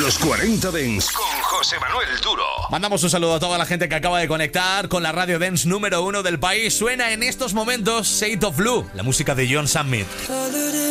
Los 40 Dance con José Manuel Duro. Mandamos un saludo a toda la gente que acaba de conectar con la radio dance número 1 del país. Suena en estos momentos Shade of Blue, la música de John Summit.